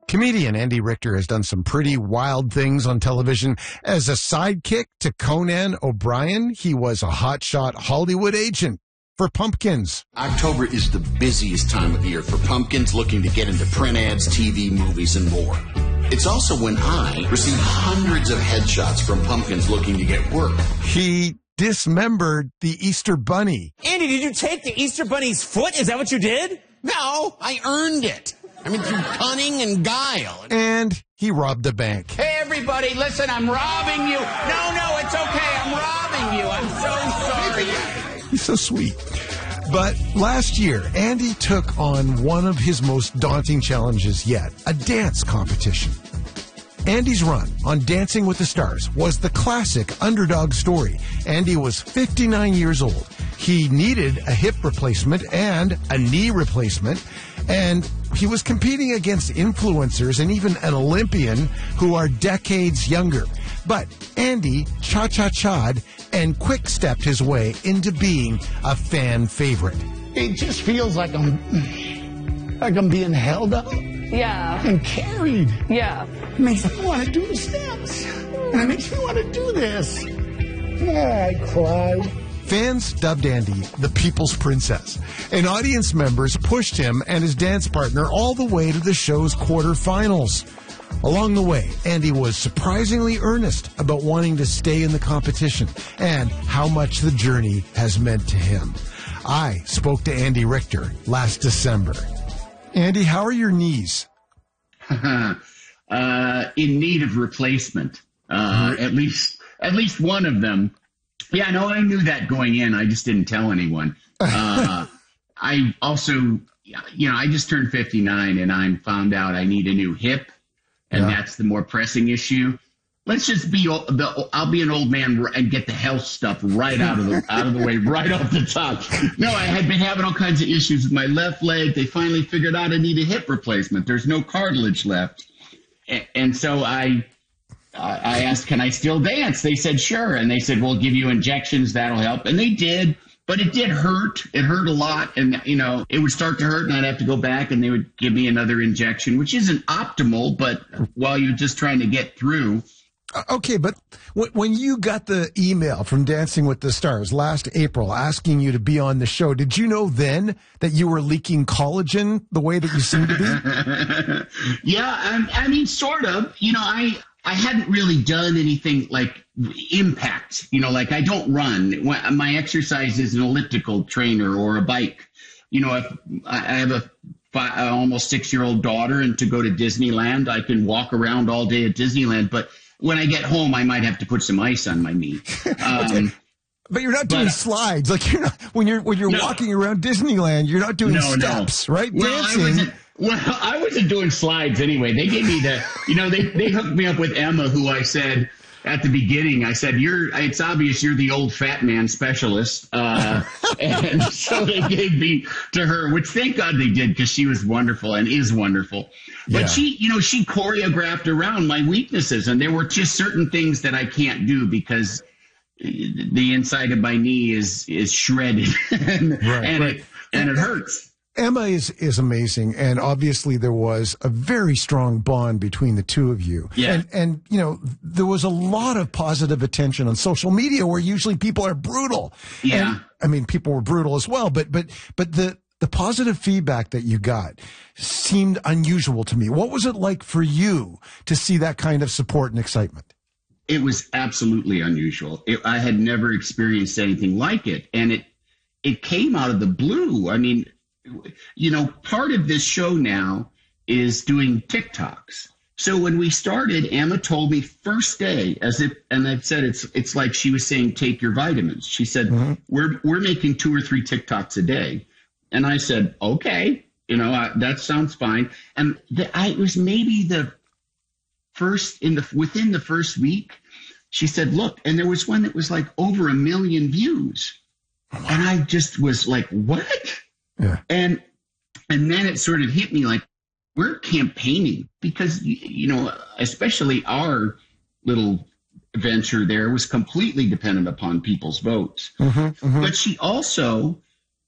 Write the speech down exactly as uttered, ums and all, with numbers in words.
Comedian Andy Richter has done some pretty wild things on television. As a sidekick to Conan O'Brien, he was a hotshot Hollywood agent for Pumpkins. October is the busiest time of year for Pumpkins looking to get into print ads, T V, movies, and more. It's also when I receive hundreds of headshots from Pumpkins looking to get work. He dismembered the Easter Bunny. Andy, did you take the Easter Bunny's foot? Is that what you did? No, I earned it. I mean, through cunning and guile. And he robbed a bank. Hey, everybody, listen, I'm robbing you. No, no, it's okay. I'm robbing you. I'm so sorry. He's so sweet. But last year, Andy took on one of his most daunting challenges yet, a dance competition. Andy's run on Dancing with the Stars was the classic underdog story. Andy was fifty-nine years old. He needed a hip replacement and a knee replacement, and he was competing against influencers and even an Olympian who are decades younger. But Andy cha-cha-cha'd and quick-stepped his way into being a fan favorite. It just feels like I'm, like I'm being held up. Yeah. And carried. Yeah. It makes me want to do the steps. And it makes me want to do this. Yeah, I cried. Fans dubbed Andy the People's Princess, and audience members pushed him and his dance partner all the way to the show's quarterfinals. Along the way, Andy was surprisingly earnest about wanting to stay in the competition and how much the journey has meant to him. I spoke to Andy Richter last December. Andy, how are your knees? uh, in need of replacement. Uh, at least, at least one of them. Yeah, no, I knew that going in. I just didn't tell anyone. Uh, I also, you know, I just turned fifty-nine and I found out I need a new hip, and yeah. That's the more pressing issue. Let's just be, I'll be an old man and get the health stuff right out of the out of the way, right off the top. No, I had been having all kinds of issues with my left leg. They finally figured out I need a hip replacement. There's no cartilage left, and, and so I. I asked, can I still dance? They said, sure. And they said, we'll give you injections. That'll help. And they did, but it did hurt. It hurt a lot. And, you know, it would start to hurt and I'd have to go back and they would give me another injection, which isn't optimal, but while you're just trying to get through. Okay, but when you got the email from Dancing with the Stars last April asking you to be on the show, did you know then that you were leaking collagen the way that you seem to be? Yeah, I, I mean, sort of. You know, I... I hadn't really done anything like impact, you know, like I don't run. My exercise is an elliptical trainer or a bike. You know, if I have a five, almost six-year-old daughter, and to go to Disneyland, I can walk around all day at Disneyland. But when I get home, I might have to put some ice on my knee. Um, But you're not doing but, slides. Like you're not when you're when you're no. walking around Disneyland, you're not doing no, steps, no. right? Well, Dancing. Well, I wasn't doing slides anyway. They gave me the, you know, they, they hooked me up with Emma, who I said at the beginning, I said, you're, it's obvious you're the old fat man specialist. Uh, and so they gave me to her, which thank God they did because she was wonderful and is wonderful. But yeah. she, you know, she choreographed around my weaknesses, and there were just certain things that I can't do because the inside of my knee is, is shredded and, right, and right. it, and it hurts. Emma is, is amazing, and obviously there was a very strong bond between the two of you. Yeah. And, and, you know, there was a lot of positive attention on social media where usually people are brutal. Yeah. And, I mean, people were brutal as well, but, but, but the, the positive feedback that you got seemed unusual to me. What was it like for you to see that kind of support and excitement? It was absolutely unusual. It, I had never experienced anything like it, and it, it came out of the blue. I mean, you know, part of this show now is doing TikToks. So when we started, Emma told me first day, as if, and I've said it's it's like she was saying, take your vitamins. She said, mm-hmm. we're we're making two or three TikToks a day, and I said, okay, you know, I, that sounds fine. And the, I, it was maybe the first in the within the first week, she said, look, and there was one that was like over a million views, oh, and I just was like, what? Yeah. And and then it sort of hit me like, we're campaigning because, you know, especially our little venture there was completely dependent upon people's votes. Mm-hmm, mm-hmm. But she also